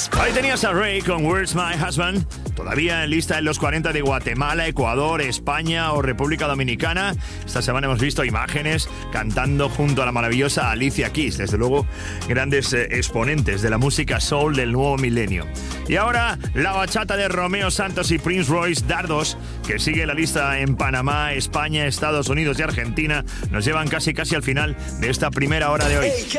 Ahí tenías a Rey con Where's My Husband, todavía en lista en los 40 de Guatemala, Ecuador, España o República Dominicana. Esta semana hemos visto imágenes cantando junto a la maravillosa Alicia Keys, desde luego grandes exponentes de la música soul del nuevo milenio. Y ahora la bachata de Romeo Santos y Prince Royce, Dardos, que sigue la lista en Panamá, España, Estados Unidos y Argentina, nos llevan casi al final de esta primera hora de hoy.